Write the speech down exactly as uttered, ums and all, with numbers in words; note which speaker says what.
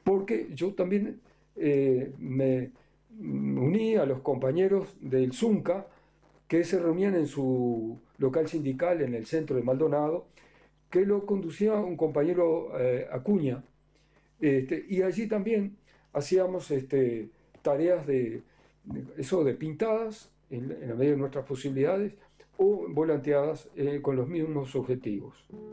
Speaker 1: porque yo también eh, me uní a los compañeros del Zunca que se reunían en su local sindical en el centro de Maldonado, que lo conducía un compañero eh, Acuña. Este, y allí también hacíamos este, tareas de, de eso de pintadas en, en la medida de nuestras posibilidades o volanteadas eh, con los mismos objetivos.